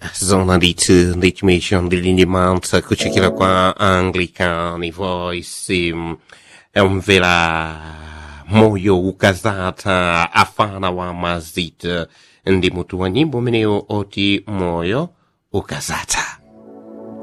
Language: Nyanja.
zona nditi mission dell'indimanza kuchokera kwa Anglicani Voice mvera moyo ukazata afana wa mazita ndi mutu wa nyimbo umenewo oti moyo ukazata.